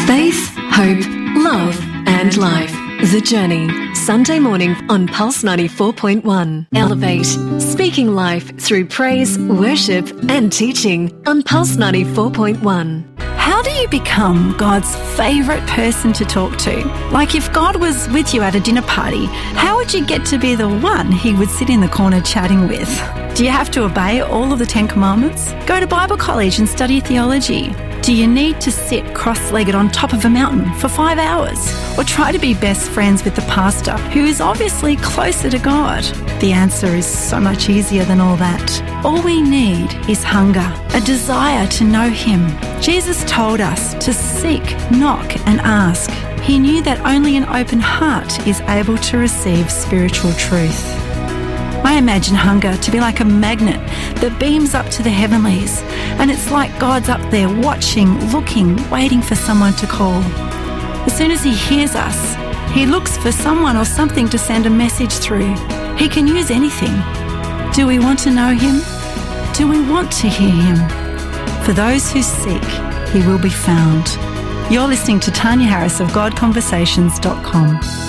Faith, hope, love and life. The Journey. Sunday morning on Pulse 94.1. Elevate. Speaking life through praise, worship and teaching on Pulse 94.1. How do you become God's favourite person to talk to? Like if God was with you at a dinner party, how would you get to be the one he would sit in the corner chatting with? Do you have to obey all of the 10 Commandments? Go to Bible college and study theology? Do you need to sit cross-legged on top of a mountain for 5 hours? Or try to be best friends with the pastor who is obviously closer to God? The answer is so much easier than all that. All we need is hunger, a desire to know him. Jesus told us to seek, knock and ask. He knew that only an open heart is able to receive spiritual truth. I imagine hunger to be like a magnet that beams up to the heavenlies, and it's like God's up there watching, looking, waiting for someone to call. As soon as he hears us, he looks for someone or something to send a message through. He can use anything. Do we want to know him? Do we want to hear him? For those who seek, he will be found. You're listening to Tanya Harris of GodConversations.com.